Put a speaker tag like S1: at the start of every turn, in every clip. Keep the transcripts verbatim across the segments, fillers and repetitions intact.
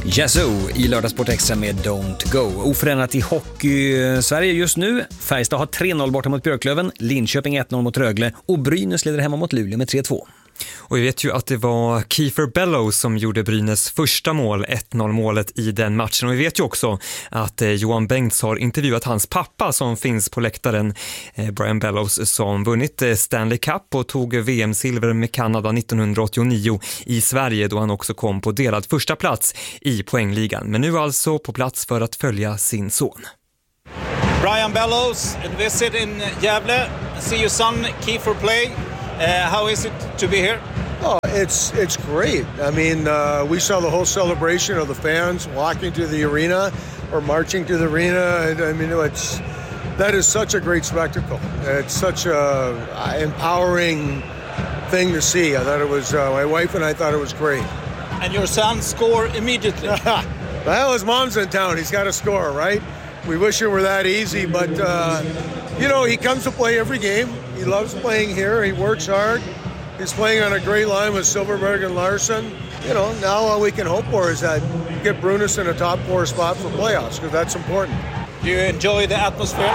S1: Yazoo i Lördagssport Extra med Don't Go. Oförändrat i hockey-Sverige just nu. Färjestad har tre noll borta mot Björklöven, Linköping ett noll mot Rögle och Brynäs leder hemma mot Luleå med tre två.
S2: Och vi vet ju att det var Kiefer Bellows som gjorde Brynäs första mål, ett noll målet i den matchen. Och vi vet ju också att eh, Johan Bengts har intervjuat hans pappa som finns på läktaren, eh, Brian Bellows, som vunnit eh, Stanley Cup och tog V M-silver med Kanada nittonhundraåttionio i Sverige, då han också kom på delad första plats i poängligan. Men nu alltså på plats för att följa sin son.
S3: Brian Bellows, a visit in Gävle. See your son Kiefer play. Uh, how is it to be here?
S4: Oh, it's it's great. I mean, uh, we saw the whole celebration of the fans walking to the arena or marching to the arena. I mean, it's that is such a great spectacle. It's such a empowering thing to see. I thought it was. Uh, my wife and I thought it was great.
S3: And your son scored immediately.
S4: Well, his mom's in town. He's got to score, right? We wish it were that easy, but uh, you know, he comes to play every game. He loves playing here. He works hard. He's playing on a great line with Silverberg and Larson. You know, now all we can hope for is that get Brynäs in a top four spot for playoffs, because that's important.
S3: Do you enjoy the atmosphere?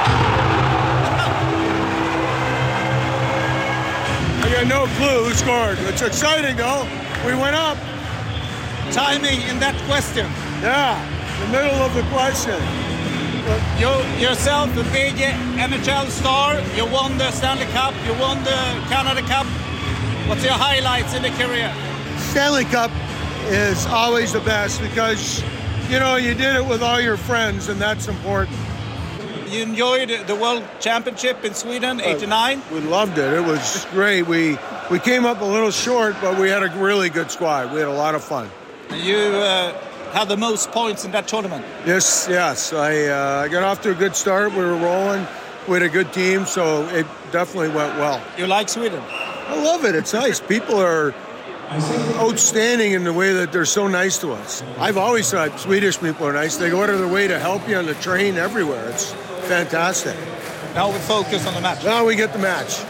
S4: I got no clue who scored. It's exciting, though. We went up.
S3: Timing in that question.
S4: Yeah, the middle of the question.
S3: You yourself, a big N H L star. You won the Stanley Cup. You won the Canada Cup. What's your highlights in the career?
S4: Stanley Cup is always the best because, you know, you did it with all your friends, and that's important.
S3: You enjoyed the World Championship in Sweden, eighty-nine?
S4: Uh, we loved it. It was great. We we came up a little short, but we had a really good squad. We had a lot of fun.
S3: You uh, had the most points in that tournament.
S4: Yes, yes. I uh, got off to a good start. We were rolling. We had a good team, so it definitely went well.
S3: You like Sweden?
S4: I love it. It's nice. People are outstanding in the way that they're so nice to us. I've always thought Swedish people are nice. They go out of their way to help you on the train everywhere. It's fantastic.
S3: Now we focus on the match.
S4: Now we get the match.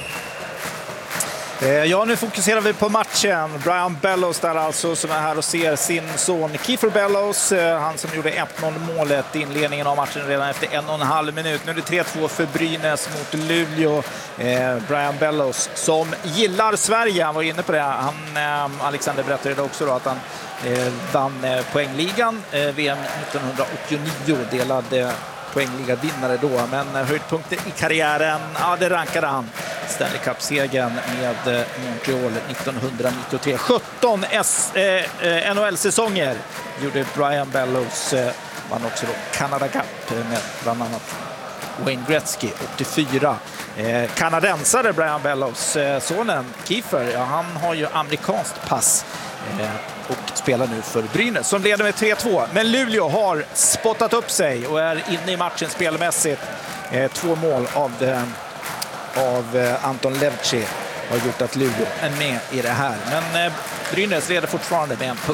S5: Ja, nu fokuserar vi på matchen. Brian Bellows där alltså, som är här och ser sin son Kiefer Bellows. Han som gjorde ett noll målet i inledningen av matchen redan efter en och en halv minut. Nu är det tre två för Brynäs mot Luleå. Eh, Brian Bellows som gillar Sverige, han var inne på det. Han, eh, Alexander berättade också då att han eh, vann eh, poängligan eh, V M nittonhundraåttionio, delade poängliga vinnare då, men höjdpunkter i karriären, ja, det rankade han. Stanley Cup-segern med Montreal nittonhundranittiotre. sjutton S, eh, N H L-säsonger gjorde Brian Bellows. Eh, vann också då Canada Cup med bland annat Wayne Gretzky åttiofyra. Eh, kanadensare Brian Bellows, eh, sonen Kiefer, ja, han har ju amerikanskt pass eh, och spelar nu för Brynäs som leder med tre två. Men Luleå har spottat upp sig och är inne i matchen spelmässigt. Eh, två mål av, det, av eh, Anton Levci har gjort att Luleå är med i det här. Men eh, Brynäs leder fortfarande med en puck.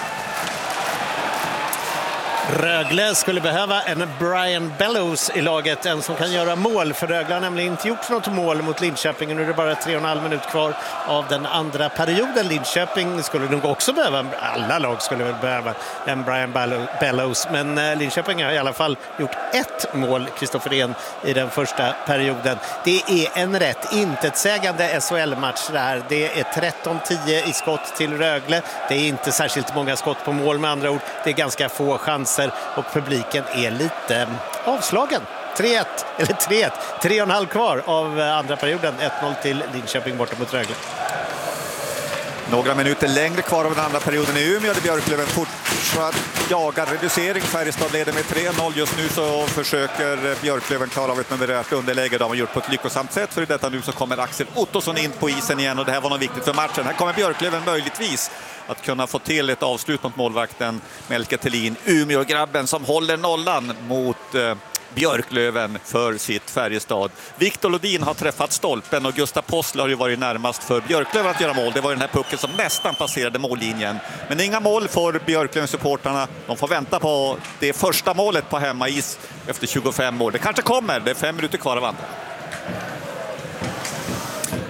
S6: Rögle skulle behöva en Brian Bellows i laget, en som kan göra mål, för Rögle har nämligen inte gjort något mål mot Linköping. Nu är det bara tre och en halv minut kvar av den andra perioden. Linköping skulle nog också behöva, alla lag skulle väl behöva en Brian Bellows, men Linköping har i alla fall gjort ett mål, Kristoffer Ehn, i den första perioden. Det är en rätt intetsägande S H L-match där. Det är tretton tio i skott till Rögle. Det är inte särskilt många skott på mål, med andra ord. Det är ganska få chanser och publiken är lite avslagen. tre ett, eller tre ett, tre och en halv kvar av andra perioden. ett noll till Linköping borta mot Rögle.
S7: Några minuter längre kvar av den andra perioden i Umeå. Det Björklöven fortsatt jagar reducering. Färjestad leder med tre noll. Just nu så försöker Björklöven klara av ett numerärt underläge. De har gjort på ett lyckosamt sätt. För i detta nu så kommer Axel Ottosson in på isen igen. Och det här var något viktigt för matchen. Här kommer Björklöven möjligtvis att kunna få till ett avslut mot målvakten Melke Thelin. Umeå-grabben som håller nollan mot eh, Björklöven för sitt Färjestad. Viktor Lodin har träffat stolpen och Gustav Possler har ju varit närmast för Björklöven att göra mål. Det var den här pucken som nästan passerade mållinjen. Men inga mål för Björklöven-supportarna. De får vänta på det första målet på hemmais efter tjugofem år. Det kanske kommer, det är fem minuter kvar av andra.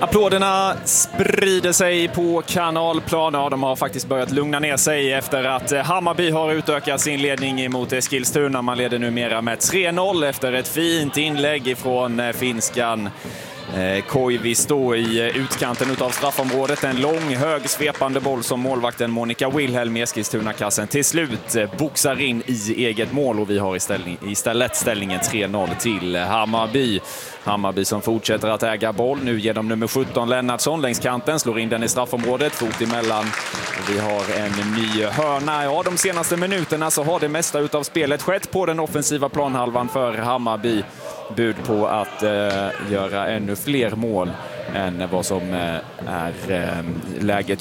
S8: Applåderna sprider sig på Kanalplan. Ja, de har faktiskt börjat lugna ner sig efter att Hammarby har utökat sin ledning mot Eskilstuna. Man leder numera med tre noll efter ett fint inlägg från finskan Koivisto i utkanten av straffområdet. En lång, hög, svepande boll som målvakten Monica Wilhelm i Eskilstuna-kassen till slut boxar in i eget mål, och vi har istället ställningen tre noll till Hammarby. Hammarby som fortsätter att äga boll nu genom nummer sjutton Lennartsson längs kanten, slår in den i straffområdet, fot emellan. Och vi har en ny hörna. Ja, de senaste minuterna så har det mesta utav spelet skett på den offensiva planhalvan för Hammarby. Bud på att eh, göra ännu fler mål än vad som eh, är eh, läget